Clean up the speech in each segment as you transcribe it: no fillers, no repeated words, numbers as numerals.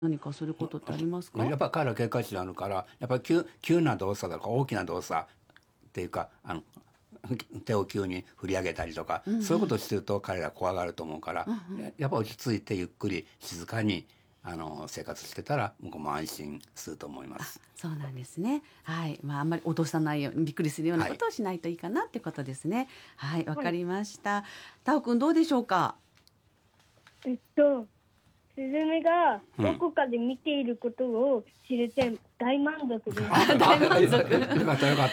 何かすることってありますか？ やっぱ彼ら警戒心あるから、やっぱり急な動作とか大きな動作っていうか、手を急に振り上げたりとか、そういうことをしてると彼ら怖がると思うから、やっぱ落ち着いてゆっくり静かに生活してたら向こうも安心すると思います。 そうなんですね。はい。あんまり脅さないように、びっくりするようなことをしないといいかなってことですね。はい、わかりました。タオくんどうでしょうか？ スズメがどこかで見ていることを知れて大満足です。 大満足。 よかったよかった。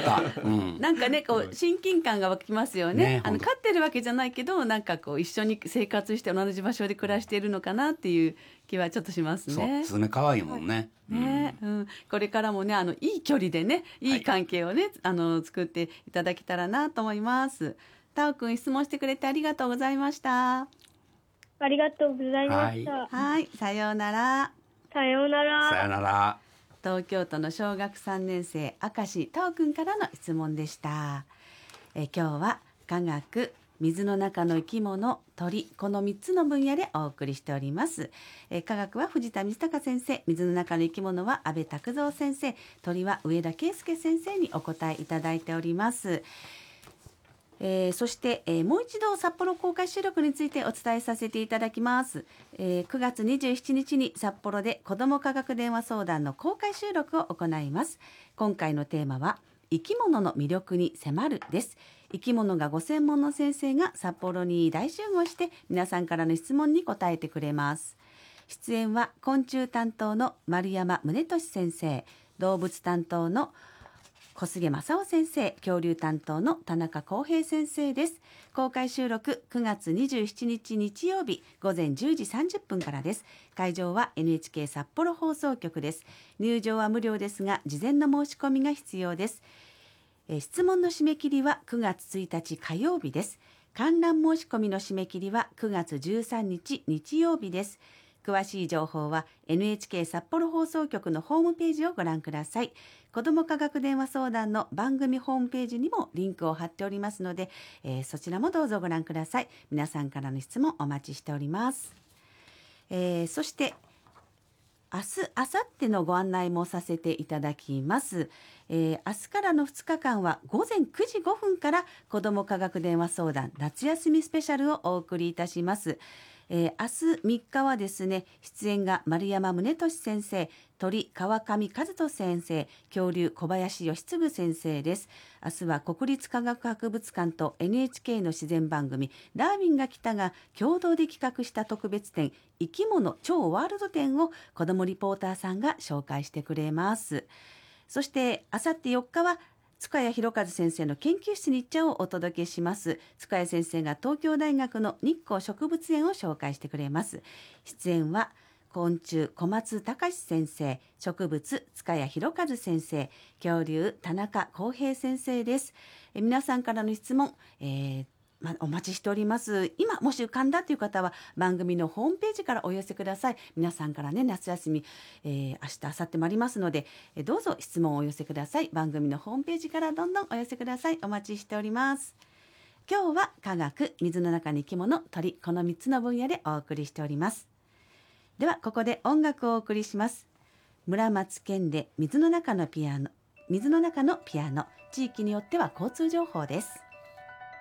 なんかね、こう親近感が湧きますよね。飼ってるわけじゃないけど、なんかこう一緒に生活して同じ場所で暮らしているのかなっていう気はちょっとしますね。 スズメ可愛いもんね。 これからもね、いい距離でね、いい関係をね、作っていただけたらなと思います。タオくん、質問してくれてありがとうございました。 ありがとうございました。 はい、さようなら。 さようなら。 さようなら。 東京都の小学3年生明石タオくんからの質問でした。今日は科学、水の中の生き物、鳥、この3つの分野でお送りしております。科学は藤田水隆先生、水の中の生き物は安倍拓三先生、鳥は上田圭介先生にお答えいただいております。そして、もう一度札幌公開収録についてお伝えさせていただきます。9月27日に札幌で子ども科学電話相談の公開収録を行います。今回のテーマは生き物の魅力に迫るです。生き物がご専門の先生が札幌に大集合して皆さんからの質問に答えてくれます。出演は昆虫担当の丸山宗俊先生、動物担当の小菅正夫先生、恐竜担当の田中康平先生です。公開収録9月27日日曜日午前10時30分からです。会場は NHK 札幌放送局です。入場は無料ですが事前の申し込みが必要です。質問の締め切りは9月1日火曜日です。観覧申し込みの締め切りは9月13日日曜日です。詳しい情報は NHK 札幌放送局のホームページをご覧ください。子ども科学電話相談の番組ホームページにもリンクを貼っておりますので、そちらもどうぞご覧ください。皆さんからの質問お待ちしております。そして明日、明後日のご案内もさせていただきます。明日からの2日間は午前9時5分から子ども科学電話相談夏休みスペシャルをお送りいたします。明日3日はですね、出演が丸山宗俊先生、鳥川上和人先生、恐竜小林義嗣先生です。明日は国立科学博物館と NHK の自然番組ダーウィンが来たが共同で企画した特別展生き物超ワールド展を子どもリポーターさんが紹介してくれます。そしてあさって4日は塚谷博和先生の研究室に行っちゃをお届けします。塚谷先生が東京大学の日光植物園を紹介してくれます。出演は昆虫小松隆先生、植物塚谷博和先生、恐竜田中康平先生です。皆さんからの質問、お待ちしております。今もし浮かんだという方は番組のホームページからお寄せください。皆さんからね、夏休み、明日明後日もありますので、どうぞ質問をお寄せください。番組のホームページからどんどんお寄せください。お待ちしております。今日は科学、水の中の生き物、鳥、この3つの分野でお送りしております。ではここで音楽をお送りします。村松健で水の中のピアノ、地域によっては交通情報です。